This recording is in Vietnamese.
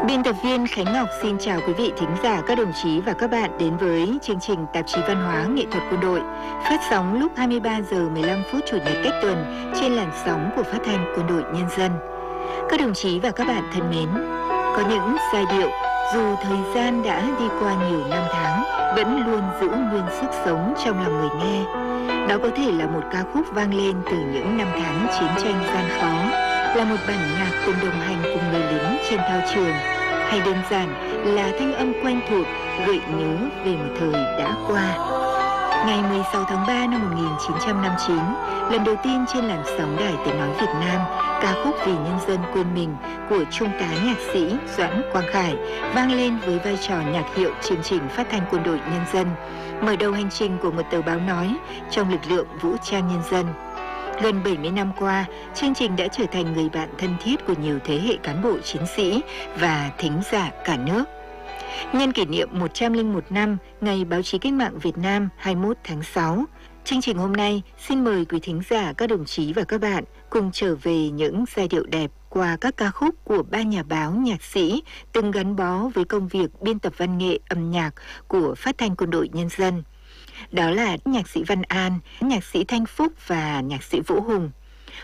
Biên tập viên Khánh Ngọc xin chào quý vị thính giả, các đồng chí và các bạn đến với chương trình Tạp chí Văn hóa Nghệ thuật Quân đội, phát sóng lúc 23 giờ 15 phút Chủ nhật cách tuần trên làn sóng của Phát thanh Quân đội Nhân dân. Các đồng chí và các bạn thân mến, có những giai điệu dù thời gian đã đi qua nhiều năm tháng vẫn luôn giữ nguyên sức sống trong lòng người nghe. Đó có thể là một ca khúc vang lên từ những năm tháng chiến tranh gian khó, là một bản nhạc từng đồng hành cùng người lính trên thao trường, hay đơn giản là thanh âm quen thuộc gợi nhớ về một thời đã qua. Ngày 16 tháng 3 năm 1959, lần đầu tiên trên làn sóng Đài Tiếng Nói Việt Nam, ca khúc Vì Nhân Dân Quên Mình của Trung tá nhạc sĩ Doãn Quang Khải vang lên với vai trò nhạc hiệu chương trình Phát thanh Quân đội Nhân dân, mở đầu hành trình của một tờ báo nói trong lực lượng vũ trang nhân dân. Gần 70 năm qua, chương trình đã trở thành người bạn thân thiết của nhiều thế hệ cán bộ chiến sĩ và thính giả cả nước. Nhân kỷ niệm 101 năm Ngày Báo chí Cách mạng Việt Nam 21 tháng 6, chương trình hôm nay xin mời quý thính giả, các đồng chí và các bạn cùng trở về những giai điệu đẹp qua các ca khúc của ba nhà báo nhạc sĩ từng gắn bó với công việc biên tập văn nghệ âm nhạc của Phát thanh Quân đội Nhân dân. Đó là nhạc sĩ Văn An, nhạc sĩ Thanh Phúc và nhạc sĩ Vũ Hùng.